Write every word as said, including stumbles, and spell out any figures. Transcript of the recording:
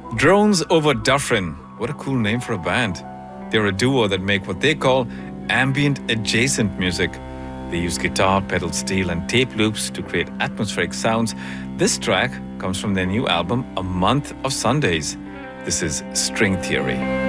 Drones over Dufferin. What a cool name for a band. They're a duo that make what they call ambient adjacent music. They use guitar, pedal steel, and tape loops to create atmospheric sounds. This track comes from their new album, A Month of Sundays. This is String Theory.